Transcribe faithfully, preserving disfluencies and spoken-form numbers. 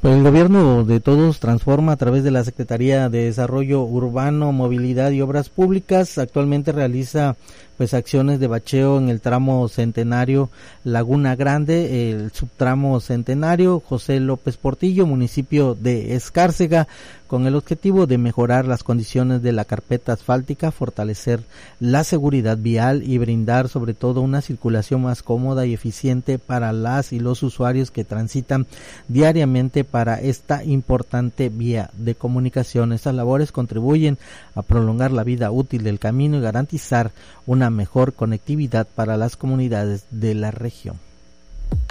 Pues el gobierno de todos transforma a través de la Secretaría de Desarrollo Urbano, Movilidad y Obras Públicas. Actualmente realiza pues acciones de bacheo en el tramo Centenario Laguna Grande, el subtramo Centenario José López Portillo, municipio de Escárcega, con el objetivo de mejorar las condiciones de la carpeta asfáltica, fortalecer la seguridad vial y brindar sobre todo una circulación más cómoda y eficiente para las y los usuarios que transitan diariamente para esta importante vía de comunicación. Estas labores contribuyen a prolongar la vida útil del camino y garantizar una mejor conectividad para las comunidades de la región.